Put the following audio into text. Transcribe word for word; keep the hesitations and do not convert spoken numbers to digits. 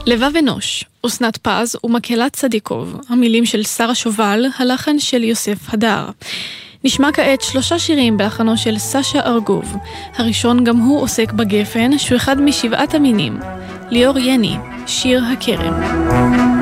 לבב אנוש, אסנת פז ומקהלת צדיקוב, המילים של שרה שובל, הלחן של יוסף הדר. נשמע כעת שלושה שירים בהלחנו של סשה ארגוב. הראשון גם הוא עוסק בגפן, שהוא אחד משבעת המינים. ליאור יני, שיר הכרם.